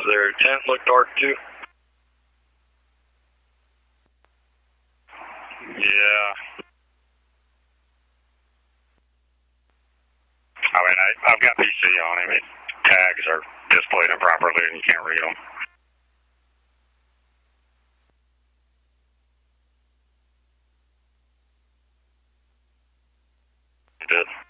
Does their tent look dark too? Yeah. I mean, I've got PC on him. Tags are displayed improperly and you can't read them. You did.